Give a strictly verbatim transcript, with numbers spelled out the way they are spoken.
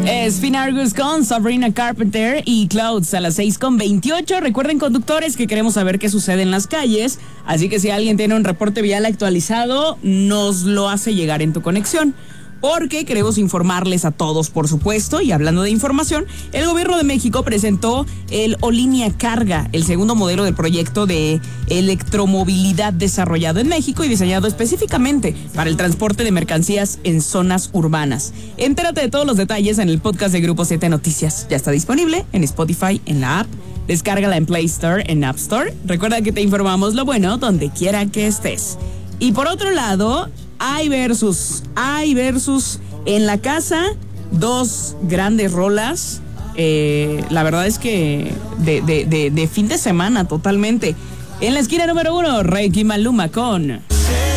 Es Finn Argus con Sabrina Carpenter y Clouds a las seis con veintiocho. Recuerden, conductores, que queremos saber qué sucede en las calles, así que si alguien tiene un reporte vial actualizado, nos lo hace llegar en tu conexión. Porque queremos informarles a todos, por supuesto, y hablando de información, el gobierno de México presentó el Olínea Carga, el segundo modelo del proyecto de electromovilidad desarrollado en México y diseñado específicamente para el transporte de mercancías en zonas urbanas. Entérate de todos los detalles en el podcast de Grupo siete Noticias. Ya está disponible en Spotify, en la app. Descárgala en Play Store, en App Store. Recuerda que te informamos lo bueno donde quiera que estés. Y por otro lado, hay versus, hay versus en la casa, dos grandes rolas. Eh, la verdad es que de, de, de, de fin de semana totalmente. En la esquina número uno, Reiki Maluma con